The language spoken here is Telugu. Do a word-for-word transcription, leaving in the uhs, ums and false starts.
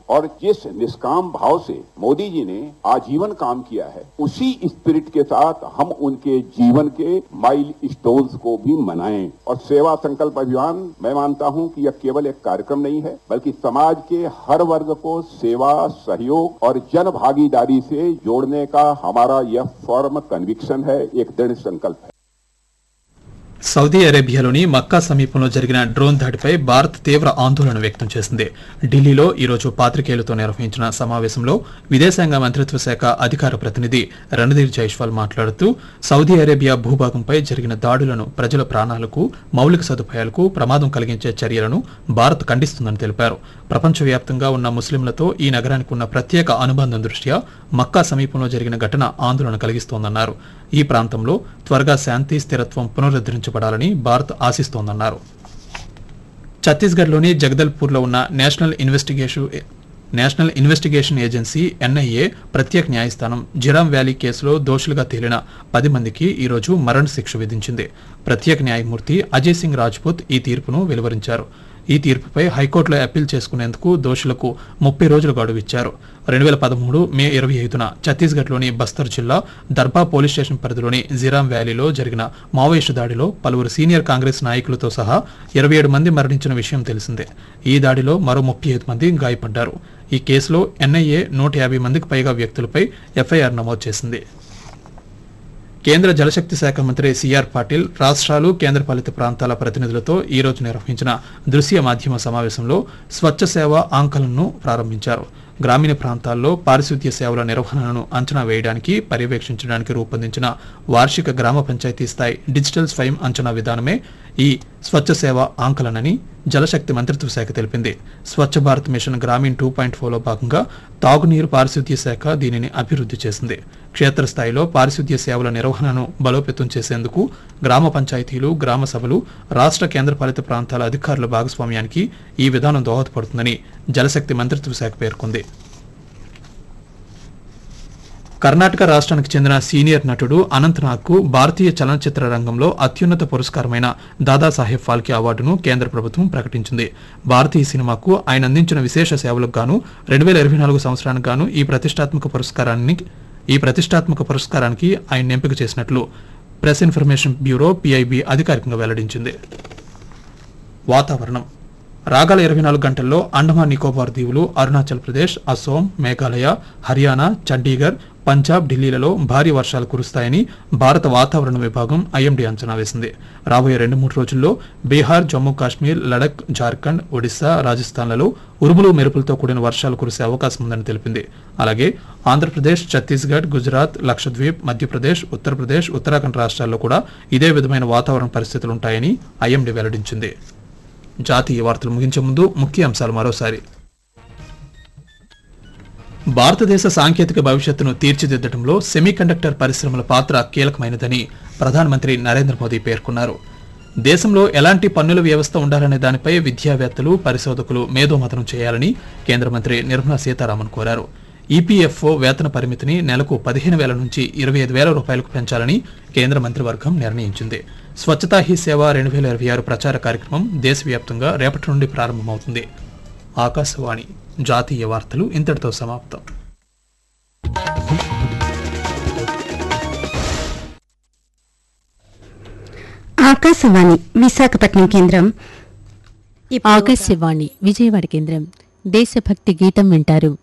और जिस निष्काम भाव से मोदी जी ने आजीवन काम किया है, उसी स्पिरिट के साथ हम उनके जीवन के माइल स्टोन्स को भी मनाएं। और सेवा संकल्प अभियान, मैं मानता हूं कि यह केवल एक कार्यक्रम नहीं है, बल्कि समाज के हर वर्ग को सेवा, सहयोग और जन भागीदारी से जोड़ने का हमारा यह फर्म कन्विक्शन है, एक दृढ़ संकल्प है। సౌదీ అరేబియాలోని మక్కా సమీపంలో జరిగిన డ్రోన్ దాడిపై భారత్ తీవ్ర ఆందోళన వ్యక్తం చేసింది. ఢిల్లీలో ఈరోజు పాత్రికేయులతో నిర్వహించిన సమావేశంలో విదేశాంగ మంత్రిత్వ శాఖ అధికార ప్రతినిధి రణధీర్ జైస్వాల్ మాట్లాడుతూ సౌదీ అరేబియా భూభాగంపై జరిగిన దాడులను ప్రజల ప్రాణాలకు, మౌలిక సదుపాయాలకు ప్రమాదం కలిగించే చర్యలను భారత్ ఖండిస్తుందని తెలిపారు. ప్రపంచవ్యాప్తంగా ఉన్న ముస్లింలతో ఈ నగరానికి ఉన్న ప్రత్యేక అనుబంధం దృష్ట్యా మక్కా సమీపంలో జరిగిన ఘటన ఆందోళన కలిగిస్తోందన్నారు. ఈ ప్రాంతంలో త్వరగా శాంతి, స్థిరత్వం పునరుద్ధరించబడాలని భారత్ ఆశిస్తోందన్నారు. ఛత్తీస్గఢ్లోని జగదల్పూర్లో ఉన్న national investigation national investigation agency NIA ప్రత్యేక న్యాయస్థానం జిరామ్ వ్యాలీ కేసులో దోషులుగా తేలిన పది మందికి ఈరోజు మరణశిక్ష విధించింది. ప్రత్యేక న్యాయమూర్తి అజయ్ సింగ్ రాజ్పుత్ ఈ తీర్పును వెలువరించారు. ఈ తీర్పుపై హైకోర్టులో అప్పీల్ చేసుకునేందుకు దోషులకు ముప్పై రోజులు గడువు ఇచ్చారు. రెండు వేల పదమూడు మే ఇరవై ఐదున ఛత్తీస్గఢ్లోని బస్తర్ జిల్లా దర్బా పోలీస్ స్టేషన్ పరిధిలోని జిరామ్ వ్యాలీలో జరిగిన మావోయిస్టు దాడిలో పలువురు సీనియర్ కాంగ్రెస్ నాయకులతో సహా ఇరవై ఏడు మంది మరణించిన విషయం తెలిసిందే. ఈ దాడిలో మరో ముప్పై ఐదు మంది గాయపడ్డారు. ఈ కేసులో ఎన్ఐఏ నూట యాభై మందికి పైగా వ్యక్తులపై ఎఫ్ఐఆర్ నమోదు చేసింది. కేంద్ర జలశక్తి శాఖ మంత్రి సిఆర్ పాటిల్ రాష్ట్రాలు, కేంద్రపాలిత ప్రాంతాల ప్రతినిధులతో ఈ రోజు నిర్వహించిన దృశ్య మాధ్యమ సమావేశంలో స్వచ్ఛ సేవ ఆంకలన్ను ప్రారంభించారు. గ్రామీణ ప్రాంతాల్లో పారిశుద్ధ్య సేవల నిర్వహణను అంచనా వేయడానికి, పర్యవేక్షించడానికి రూపొందించిన వార్షిక గ్రామ పంచాయతీ స్థాయి డిజిటల్ స్వయం అంచనా విధానమే ఈ స్వచ్ఛ సేవ ఆంకలనని జలశక్తి మంత్రిత్వ శాఖ తెలిపింది. Swachh Bharat machine Grameen two point ఫోర్లో భాగంగా తాగునీరు పారిశుద్ధ్య శాఖ దీనిని అభివృద్ధి చేసింది. క్షేత్రస్థాయిలో పారిశుద్ధ్య సేవల నిర్వహణను బలోపేతం చేసేందుకు గ్రామ పంచాయతీలు, గ్రామ సభలు, రాష్ట్ర, కేంద్రపాలిత ప్రాంతాల అధికారుల భాగస్వామ్యానికి ఈ విధానం దోహదపడుతుందని జలశక్తి మంత్రిత్వ శాఖ పేర్కొంది. కర్ణాటక రాష్ట్రానికి చెందిన సీనియర్ నటుడు అనంతనాగ్కు భారతీయ చలనచిత్ర రంగంలో అత్యున్నత పురస్కారమైన దాదాసాహెబ్ ఫాల్కే అవార్డును కేంద్ర ప్రభుత్వం ప్రకటించింది. భారతీయ సినిమాకు ఆయన అందించిన విశేష సేవలకు గాను రెండు వేల ఇరవై నాలుగు సంవత్సరానికి గాను ఈ ప్రతిష్టాత్మక పురస్కారాన్ని ఈ ప్రతిష్టాత్మక పురస్కారానికి ఆయన ఎంపిక చేసినట్లు ప్రెస్ ఇన్ఫర్మేషన్ బ్యూరో పిఐబి అధికారికంగా వెల్లడించింది. వాతావరణం రాగల ఇరవై నాలుగు గంటల్లో అండమాన్ నికోబార్ దీవులు, అరుణాచల్ ప్రదేశ్, అసోం, మేఘాలయ, హర్యానా, చండీగఢ్, పంజాబ్, ఢిల్లీలలో భారీ వర్షాలు కురుస్తాయని భారత వాతావరణ విభాగం ఐఎండీ అంచనా వేసింది. రాబోయే రెండు మూడు రోజుల్లో బీహార్, జమ్మూ కాశ్మీర్, లడక్, జార్ఖండ్, ఒడిశా, రాజస్థాన్లలో ఉరుములు, మెరుపులతో కూడిన వర్షాలు కురిసే అవకాశం ఉందని తెలిపింది. అలాగే ఆంధ్రప్రదేశ్, ఛత్తీస్గఢ్, గుజరాత్, లక్షద్వీప్, మధ్యప్రదేశ్, ఉత్తరప్రదేశ్, ఉత్తరాఖండ్ రాష్ట్రాల్లో కూడా ఇదే విధమైన వాతావరణ పరిస్థితులుంటాయని ఐఎండీ వెల్లడించింది. జాతీయ వార్తలు ముగించే ముందు ముఖ్య అంశాలు మరోసారి. భారతదేశ సాంకేతిక భవిష్యత్తును తీర్చిదిద్దడంలో సెమీకండక్టర్ పరిశ్రమల పాత్ర కీలకమైనదని ప్రధానమంత్రి నరేంద్ర మోదీ పేర్కొన్నారు. దేశంలో ఎలాంటి పన్నుల వ్యవస్థ ఉండాలనే దానిపై విద్యావేత్తలు, పరిశోధకులు మేధోమథనం చేయాలని కేంద్ర మంత్రి నిర్మలా సీతారామన్ కోరారు. ఈపీఎఫ్ఓ వేతన పరిమితిని నెలకు పదిహేను వేల నుంచి ఇరవై ఐదు వేల రూపాయలకు పెంచాలని కేంద్ర మంత్రివర్గం నిర్ణయించింది. స్వచ్ఛతా హీ సేవ రెండు వేల ఇరవై ఆరు ప్రచార కార్యక్రమం దేశవ్యాప్తంగా రేపటి నుండి ప్రారంభమవుతుంది. ఆకాశవాణి జాతీయ వార్తలు ఇంతటితో సమాప్తం. ఆకాశవాణి విశాఖపట్నం కేంద్రం. ఆకాశవాణి విజయవాడ కేంద్రం. దేశభక్తి గీతం వింటారు.